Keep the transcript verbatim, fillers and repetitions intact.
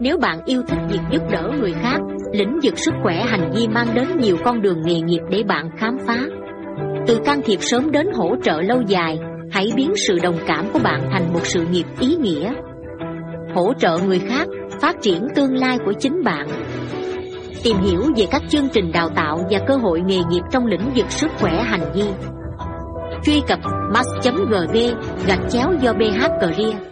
Nếu bạn yêu thích việc giúp đỡ người khác, lĩnh vực sức khỏe hành vi mang đến nhiều con đường nghề nghiệp để bạn khám phá. Từ can thiệp sớm đến hỗ trợ lâu dài, hãy biến sự đồng cảm của bạn thành một sự nghiệp ý nghĩa. Hỗ trợ người khác, phát triển tương lai của chính bạn. Tìm hiểu về các chương trình đào tạo và cơ hội nghề nghiệp trong lĩnh vực sức khỏe hành vi. Truy cập mass chấm gb gạch chéo do bh career.